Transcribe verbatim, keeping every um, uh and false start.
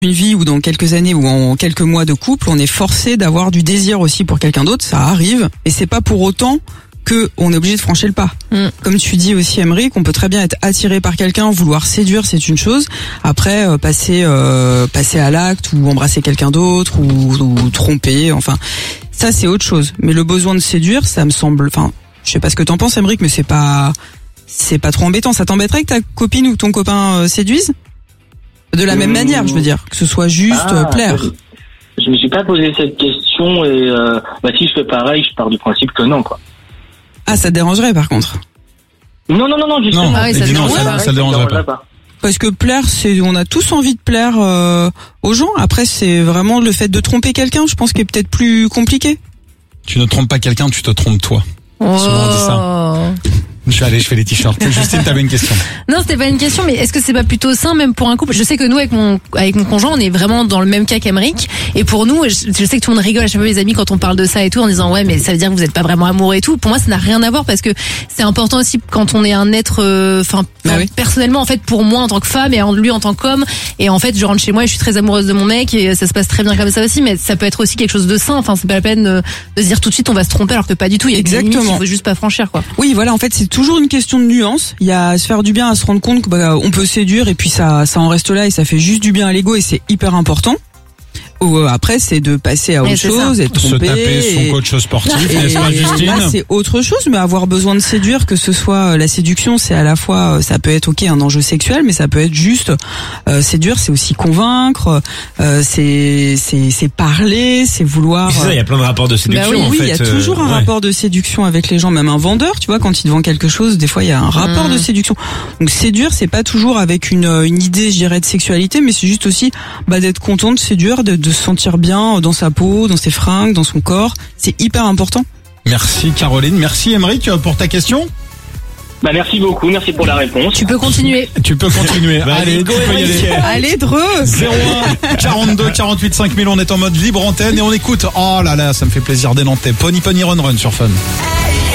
une vie ou dans quelques années ou en quelques mois de couple, on est forcé d'avoir du désir aussi pour quelqu'un d'autre, ça arrive, et c'est pas pour autant que on est obligé de franchir le pas. Mm. Comme tu dis aussi, Aymeric, on peut très bien être attiré par quelqu'un, vouloir séduire, c'est une chose. Après, euh, passer euh, passer à l'acte ou embrasser quelqu'un d'autre ou, ou tromper, enfin, ça c'est autre chose. Mais le besoin de séduire, ça me semble, enfin, je sais pas ce que t'en penses, Aymeric, mais c'est pas c'est pas trop embêtant. Ça t'embêterait que ta copine ou ton copain euh, séduise de la mmh. même manière, je veux dire, que ce soit juste ah, euh, plaire. Je me suis pas posé cette question et euh, bah si je fais pareil, je pars du principe que non, quoi. Ah, ça te dérangerait par contre? Non, non, non, non, justement. Non, ah oui, ça, non, ça, ça, ça le dérangerait pas. pas. Parce que plaire, c'est, on a tous envie de plaire euh, aux gens. Après, c'est vraiment le fait de tromper quelqu'un, je pense, qui est peut-être plus compliqué. Tu ne trompes pas quelqu'un, tu te trompes toi. Oh. Souvent on dit ça. Je suis allé, je fais les t-shirts. Justine, t'avais une question. Non, c'était pas une question, mais est-ce que c'est pas plutôt sain même pour un couple? Je sais que nous, avec mon avec mon conjoint, on est vraiment dans le même cas qu'Aymeric. Et pour nous, je, je sais que tout le monde rigole à chaque fois, mes amis, quand on parle de ça et tout, en disant ouais, mais ça veut dire que vous êtes pas vraiment amoureux et tout. Pour moi, ça n'a rien à voir parce que c'est important aussi quand on est un être, enfin, euh, bah oui. personnellement, en fait, pour moi en tant que femme et en lui en tant qu'homme. Et en fait, je rentre chez moi et je suis très amoureuse de mon mec et ça se passe très bien comme ça aussi. Mais ça peut être aussi quelque chose de sain. Enfin, c'est pas la peine de, de se dire tout de suite on va se tromper alors que pas du tout. Il y a Exactement. des limites qu'il faut juste pas franchir, quoi. Oui, voilà. En fait, c'est toujours une question de nuance. Il y a à se faire du bien, à se rendre compte que bah, on peut séduire et puis ça, ça en reste là et ça fait juste du bien à l'ego et c'est hyper important. Ou euh, après, c'est de passer à autre chose et de tromper. Se taper son et, coach sportif, et, n'est-ce pas, Justine? Là, c'est autre chose, mais avoir besoin de séduire, que ce soit la séduction, c'est à la fois, ça peut être ok un enjeu sexuel, mais ça peut être juste euh, séduire, c'est aussi convaincre, euh, c'est c'est c'est parler, c'est vouloir. C'est ça, il y a plein de rapports de séduction. Bah oui, en oui, fait. il y a toujours euh, un ouais. rapport de séduction avec les gens, même un vendeur, tu vois, quand il te vend quelque chose, des fois il y a un rapport mmh. de séduction. Donc séduire, c'est pas toujours avec une une idée, je dirais, de sexualité, mais c'est juste aussi bah d'être content de séduire, de, de se sentir bien dans sa peau, dans ses fringues, dans son corps. C'est hyper important. Merci Caroline, merci Aymeric pour ta question. Bah merci beaucoup, merci pour la réponse. Tu peux continuer. Tu peux continuer. Bah, allez, go, tu peux y Aymeric. aller. Allez, Dreux. zéro un quarante-deux quarante-huit cinq mille, on est en mode libre antenne et on écoute. Oh là là, ça me fait plaisir d'énonter. Pony Pony Run Run sur Fun.